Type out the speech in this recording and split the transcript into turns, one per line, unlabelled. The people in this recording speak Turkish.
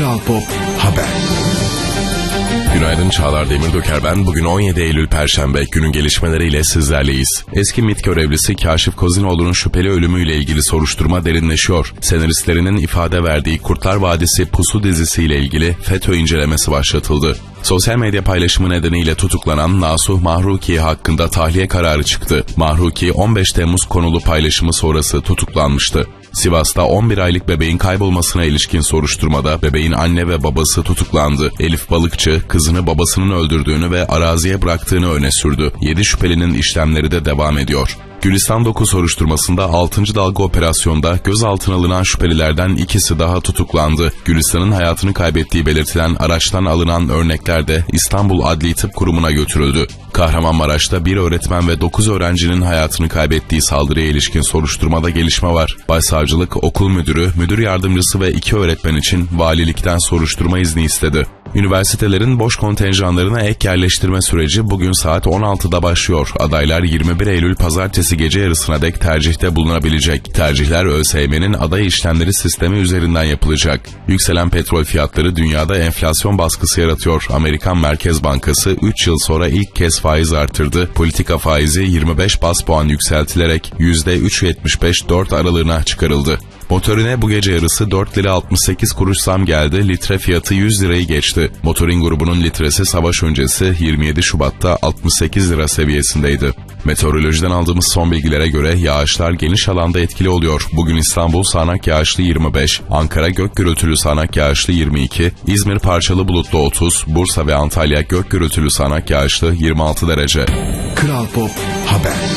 Kral Pop Haber.
Günaydın, Çağlar Demirdoker ben. Bugün 17 Eylül Perşembe, günün gelişmeleriyle sizlerleyiz. Eski MİT görevlisi Kaşif Kozinoğlu'nun şüpheli ölümüyle ilgili soruşturma derinleşiyor. Senaristlerinin ifade verdiği Kurtlar Vadisi Pusu dizisiyle ilgili FETÖ incelemesi başlatıldı. Sosyal medya paylaşımı nedeniyle tutuklanan Nasuh Mahruki hakkında tahliye kararı çıktı. Mahruki 15 Temmuz konulu paylaşımı sonrası tutuklanmıştı. Sivas'ta 11 aylık bebeğin kaybolmasına ilişkin soruşturmada bebeğin anne ve babası tutuklandı. Elif Balıkçı, kızını babasının öldürdüğünü ve araziye bıraktığını öne sürdü. 7 şüphelinin işlemleri de devam ediyor. Gülistan Doku soruşturmasında 6. dalga operasyonda gözaltına alınan şüphelilerden ikisi daha tutuklandı. Gülistan'ın hayatını kaybettiği belirtilen araçtan alınan örnekler de İstanbul Adli Tıp Kurumu'na götürüldü. Kahramanmaraş'ta bir öğretmen ve 9 öğrencinin hayatını kaybettiği saldırıya ilişkin soruşturmada gelişme var. Başsavcılık, okul müdürü, müdür yardımcısı ve 2 öğretmen için valilikten soruşturma izni istedi. Üniversitelerin boş kontenjanlarına ek yerleştirme süreci bugün saat 16'da başlıyor. Adaylar 21 Eylül Pazartesi gece yarısına dek tercihte bulunabilecek. Tercihler ÖSYM'nin aday işlemleri sistemi üzerinden yapılacak. Yükselen petrol fiyatları dünyada enflasyon baskısı yaratıyor. Amerikan Merkez Bankası 3 yıl sonra ilk kez faiz artırdı. Politika faizi 25 bas puan yükseltilerek %3.75-4 aralığına çıkarıldı. Motorine bu gece yarısı 4 lira 68 kuruş zam geldi, litre fiyatı 100 lirayı geçti. Motorin grubunun litresi savaş öncesi 27 Şubat'ta 68 lira seviyesindeydi. Meteorolojiden aldığımız son bilgilere göre yağışlar geniş alanda etkili oluyor. Bugün İstanbul sağanak yağışlı 25, Ankara gök gürültülü sağanak yağışlı 22, İzmir parçalı bulutlu 30, Bursa ve Antalya gök gürültülü sağanak yağışlı 26 derece.
Kral Pop Haber.